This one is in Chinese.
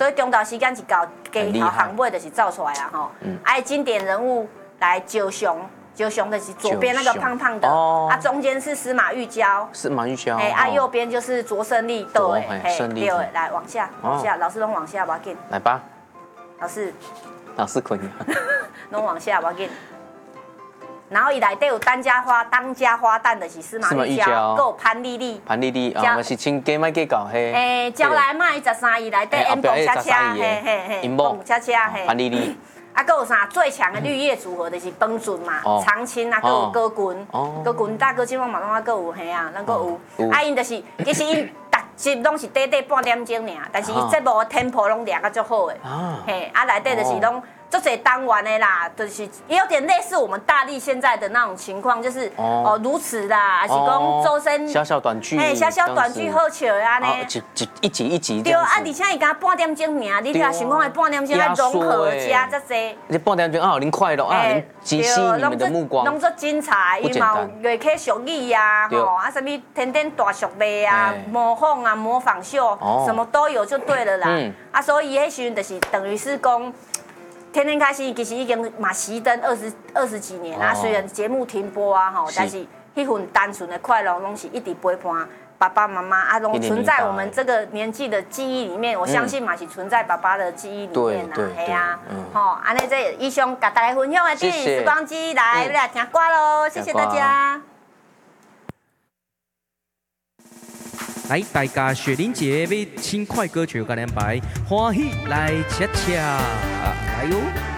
所以中岛时间一到，街头航尾就是造出来啦吼。经典人物来九雄。九雄的是左边那个胖胖的，中间是司马玉娇，右边就是卓胜利，对，对，来往下，老师拢往下，不要紧， 来吧，老师可以， 拢往下，不要紧。然后伊内底有当家花旦的是司马玉娇，还有潘丽丽， 我是请加麦给搞嘿， 招来卖13亿内底演蹦恰恰，蹦恰恰， 潘丽丽。 还有啥最强的绿叶组合就是崩准嘛，长青啊，还有歌君大哥，今晚嘛拢还有嘿啊，咱有。因就是其实因逐集拢是短半点钟尔，但是伊节目的 tempo 拢抓得足好的，嘿，内底就是拢。足侪单元的啦，就是也有点类似我们大力现在的那种情况，就是如此啦，还是讲周深小短剧， 小短剧好笑啊呢， 一集对啊，而且伊敢半点钟尔，你听想讲的半点钟要融合加这些， 你半点钟您快乐您激吸你们的目光， 弄足精彩，伊嘛有乐器俗语呀，什么天天大俗类啊，模仿啊，模仿秀，什么都有就对了啦，所以迄时阵就是等于是讲。天天开心，其实已经嘛熄灯二十几年啊。虽然节目停播啊，但是迄份单纯的快乐，拢是一直陪伴爸爸妈妈啊，拢存在我们这个年纪的记忆里面。我相信嘛是存在爸爸的记忆里面呐，系啊，安尼这以上甲大家分享的电影时光机来听歌喽，谢谢大家。 来，大家雪玲姐要轻快歌曲，有个连排欢喜来恰恰，来哟。